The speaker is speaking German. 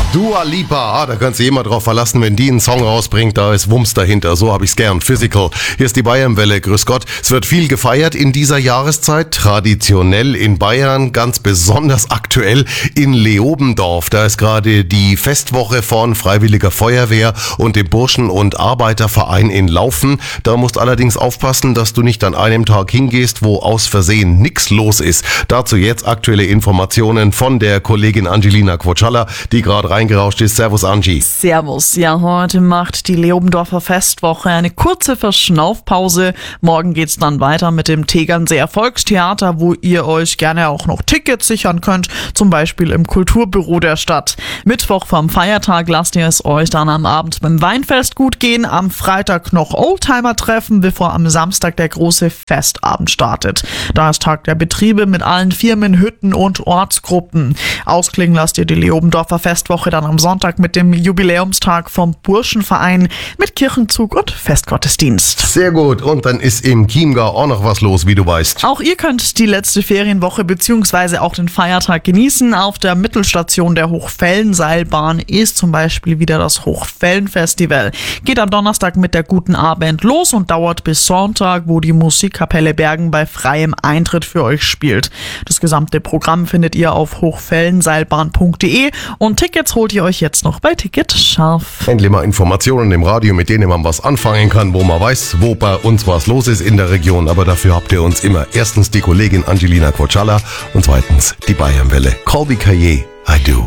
Dua Lipa, da kannst du immer drauf verlassen, wenn die einen Song rausbringt, da ist Wumms dahinter, so hab ich's gern. Physical. Hier ist die Bayernwelle, grüß Gott. Es wird viel gefeiert in dieser Jahreszeit, traditionell in Bayern, ganz besonders aktuell in Leobendorf. Da ist gerade die Festwoche von Freiwilliger Feuerwehr und dem Burschen- und Arbeiterverein in Laufen. Da musst allerdings aufpassen, dass du nicht an einem Tag hingehst, wo aus Versehen nix los ist. Dazu jetzt aktuelle Informationen von der Kollegin Angelina Quocalla, die gerade reingerauscht ist. Servus Angie. Servus. Ja, heute macht die Leobendorfer Festwoche eine kurze Verschnaufpause. Morgen geht's dann weiter mit dem Tegernseer Volkstheater, wo ihr euch gerne auch noch Tickets sichern könnt, zum Beispiel im Kulturbüro der Stadt. Mittwoch vom Feiertag lasst ihr es euch dann am Abend beim Weinfest gut gehen. Am Freitag noch Oldtimer treffen, bevor am Samstag der große Festabend startet. Da ist Tag der Betriebe mit allen Firmen, Hütten und Ortsgruppen. Ausklingen lasst ihr die Leobendorfer Festwoche dann am Sonntag mit dem Jubiläumstag vom Burschenverein mit Kirchenzug und Festgottesdienst. Sehr gut. Und dann ist im Chiemgau auch noch was los, wie du weißt. Auch ihr könnt die letzte Ferienwoche bzw. auch den Feiertag genießen. Auf der Mittelstation der Hochfellenseilbahn ist zum Beispiel wieder das Hochfellenfestival. Geht am Donnerstag mit der Guten Abend los und dauert bis Sonntag, wo die Musikkapelle Bergen bei freiem Eintritt für euch spielt. Das gesamte Programm findet ihr auf hochfellenseilbahn.de und Tickets holt ihr euch jetzt noch bei Ticket Scharf. Endlich mal Informationen im Radio, mit denen man was anfangen kann, wo man weiß, wo bei uns was los ist in der Region. Aber dafür habt ihr uns immer erstens die Kollegin Angelina Quocalla und zweitens die Bayernwelle. Colby Caillé, I do.